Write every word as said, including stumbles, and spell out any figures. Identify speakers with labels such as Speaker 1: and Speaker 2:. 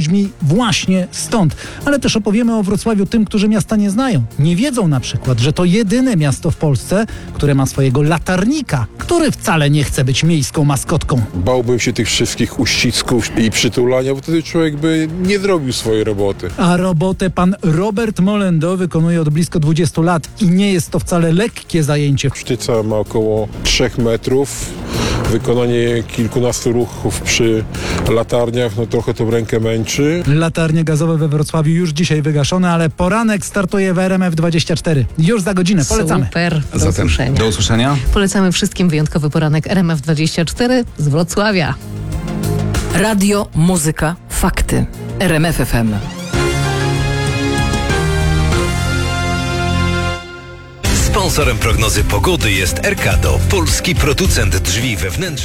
Speaker 1: ludźmi właśnie stąd. Ale też opowiemy o Wrocławiu tym, którzy miasta nie znają. Nie wiedzą na przykład, że to jedyne miasto w Polsce, które ma swojego latarnika, który wcale nie chce być miejską maskotką.
Speaker 2: Bałbym się tych wszystkich uścisków i przytulania, bo wtedy człowiek by nie zrobił swojej roboty.
Speaker 1: A robotę pan Robert Molendo wykonuje od blisko dwudziestu lat i nie jest to wcale lekkie zajęcie.
Speaker 2: Sztyca ma około trzech metrów. Wykonanie kilkunastu ruchów przy latarniach, no trochę to rękę męczy.
Speaker 1: Latarnie gazowe we Wrocławiu już dzisiaj wygaszone, ale poranek startuje w R M F dwadzieścia cztery. Już za godzinę. Polecamy.
Speaker 3: Super. Do
Speaker 4: Zatem
Speaker 3: usłyszenia.
Speaker 4: do usłyszenia.
Speaker 3: Polecamy wszystkim wyjątkowy poranek R M F dwadzieścia cztery z Wrocławia.
Speaker 5: Radio, muzyka, fakty. R M F F M.
Speaker 6: Sponsorem prognozy pogody jest Erkado, polski producent drzwi wewnętrznych.